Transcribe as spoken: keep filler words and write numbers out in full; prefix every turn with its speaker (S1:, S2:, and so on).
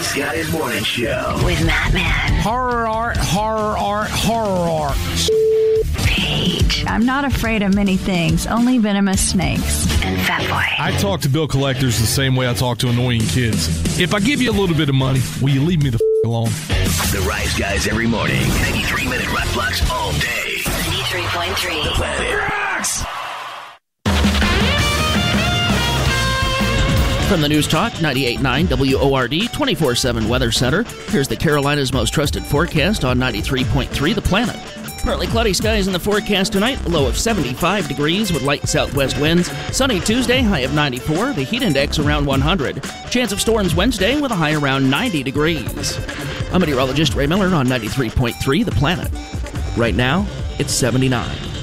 S1: Scotty's Morning Show.
S2: With Matt Man.
S3: Horror art, horror art, horror art.
S2: Paige.
S4: I'm not afraid of many things, only venomous snakes.
S2: And Fat Boy.
S5: I talk to bill collectors the same way I talk to annoying kids. If I give you a little bit of money, will you leave me the f- alone?
S1: The Rise Guys every morning. ninety-three minute rock blocks all day.
S2: ninety-three point three.
S1: The Planet rocks.
S6: From the News Talk ninety-eight point nine W O R D twenty-four seven Weather Center, here's the Carolina's most trusted forecast on ninety-three point three The Planet. Partly cloudy skies in the forecast tonight, a low of seventy-five degrees with light southwest winds. Sunny Tuesday, high of ninety-four, the heat index around one hundred. Chance of storms Wednesday with a high around ninety degrees. I'm meteorologist Ray Miller on ninety-three point three The Planet. Right now, it's seventy-nine.